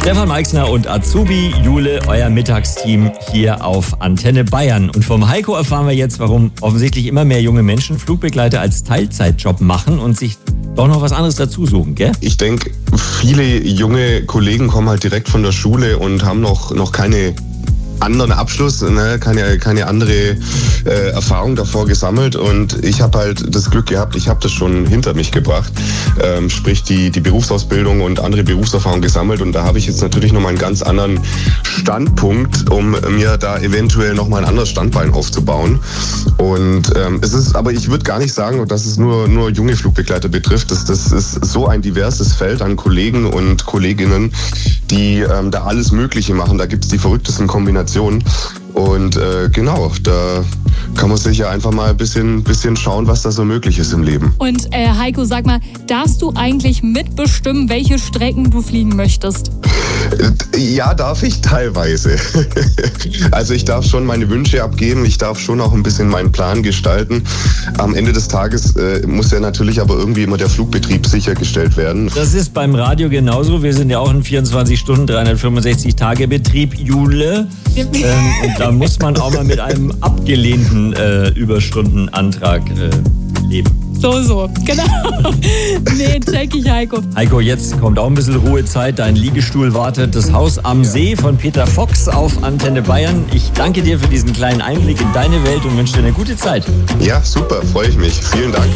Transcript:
Stefan Meixner und Azubi Jule, euer Mittagsteam hier auf Antenne Bayern. Und vom Heiko erfahren wir jetzt, warum offensichtlich immer mehr junge Menschen Flugbegleiter als Teilzeitjob machen und sich doch noch was anderes dazu suchen, gell? Ich denke, viele junge Kollegen kommen halt direkt von der Schule und haben noch keine anderen Abschluss, ne? keine andere Erfahrung davor gesammelt, und ich habe halt das Glück gehabt, ich habe das schon hinter mich gebracht, sprich die Berufsausbildung und andere Berufserfahrung gesammelt, und da habe ich jetzt natürlich nochmal einen ganz anderen Standpunkt, um mir da eventuell nochmal ein anderes Standbein aufzubauen. Und es ist, aber ich würde gar nicht sagen, dass es nur junge Flugbegleiter betrifft. Das ist so ein diverses Feld an Kollegen und Kolleginnen, die da alles Mögliche machen. Da gibt es die verrücktesten Kombinationen. Und genau, da kann man sich ja einfach mal ein bisschen schauen, was da so möglich ist im Leben. Und Heiko, sag mal, darfst du eigentlich mitbestimmen, welche Strecken du fliegen möchtest? Ja, darf ich teilweise. Also ich darf schon meine Wünsche abgeben, ich darf schon auch ein bisschen meinen Plan gestalten. Am Ende des Tages muss ja natürlich aber irgendwie immer der Flugbetrieb sichergestellt werden. Das ist beim Radio genauso. Wir sind ja auch ein 24-Stunden, 365-Tage-Betrieb, Jule. Und da muss man auch mal mit einem abgelehnten Überstundenantrag leben. So, genau. Nee, check ich, Heiko. Heiko, jetzt kommt auch ein bisschen Ruhezeit. Dein Liegestuhl wartet. Das Haus am See von Peter Fox auf Antenne Bayern. Ich danke dir für diesen kleinen Einblick in deine Welt und wünsche dir eine gute Zeit. Ja, super, freue ich mich. Vielen Dank.